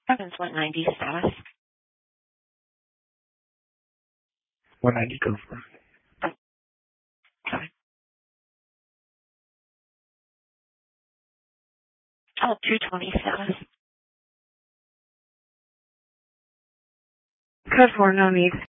Evans 190 status. 190, go for it. Okay. Oh, 220 status. Code 4, no need.